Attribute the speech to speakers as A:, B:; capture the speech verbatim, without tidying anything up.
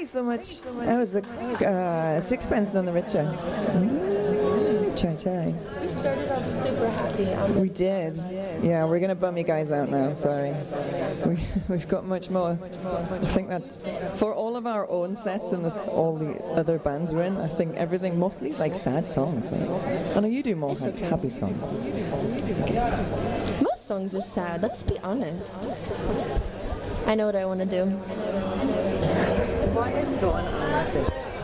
A: you so much. That was a uh, sixpence on the richer. Mm. Chai chai.
B: We started off super happy. On
A: we did. Yeah, we're going to bum you guys out now. Sorry. We, we've got much more. I think that for all of our own sets and the, all the other bands we're in, I think everything mostly is like sad songs. Right? I know you do more like
B: okay.
A: happy songs. I guess.
B: Most songs are sad. Let's be honest. I know what I want to do.
A: What is going on with this?